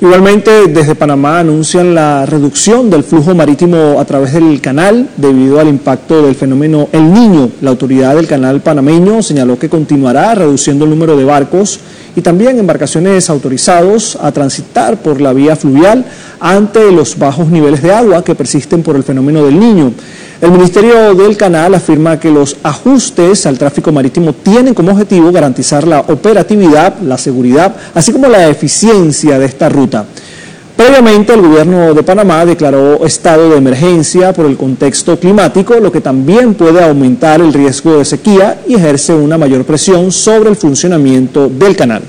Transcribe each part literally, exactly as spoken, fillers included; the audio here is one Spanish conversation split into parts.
Igualmente, desde Panamá anuncian la reducción del flujo marítimo a través del canal debido al impacto del fenómeno El Niño. La autoridad del canal panameño señaló que continuará reduciendo el número de barcos y también embarcaciones autorizados a transitar por la vía fluvial ante los bajos niveles de agua que persisten por el fenómeno del Niño. El Ministerio del Canal afirma que los ajustes al tráfico marítimo tienen como objetivo garantizar la operatividad, la seguridad, así como la eficiencia de esta ruta. Previamente, el gobierno de Panamá declaró estado de emergencia por el contexto climático, lo que también puede aumentar el riesgo de sequía y ejerce una mayor presión sobre el funcionamiento del canal.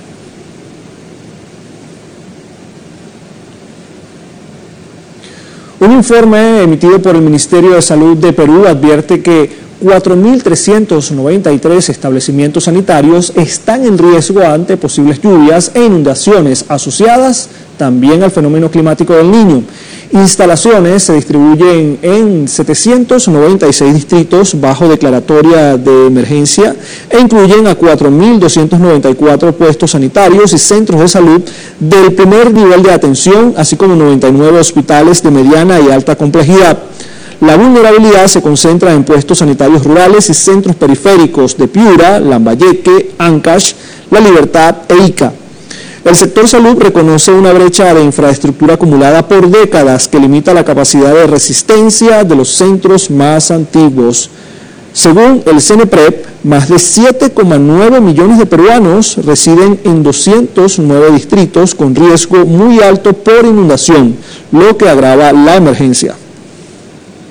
Un informe emitido por el Ministerio de Salud de Perú advierte que cuatro mil trescientos noventa y tres establecimientos sanitarios están en riesgo ante posibles lluvias e inundaciones asociadas también al fenómeno climático del Niño. Instalaciones se distribuyen en setecientos noventa y seis distritos bajo declaratoria de emergencia e incluyen a cuatro mil doscientos noventa y cuatro puestos sanitarios y centros de salud del primer nivel de atención, así como noventa y nueve hospitales de mediana y alta complejidad. La vulnerabilidad se concentra en puestos sanitarios rurales y centros periféricos de Piura, Lambayeque, Ancash, La Libertad e Ica. El sector salud reconoce una brecha de infraestructura acumulada por décadas que limita la capacidad de resistencia de los centros más antiguos. Según el CENEPREP, más de siete coma nueve millones de peruanos residen en doscientos nueve distritos con riesgo muy alto por inundación, lo que agrava la emergencia.